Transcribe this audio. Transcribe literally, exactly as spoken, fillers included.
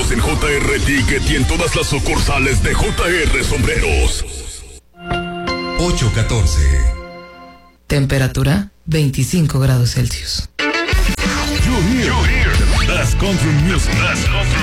Visítanos en J R Ticket y en todas las sucursales de J R Sombreros. ocho catorce. Temperatura veinticinco grados Celsius. You hear, you hear the best country music. Best country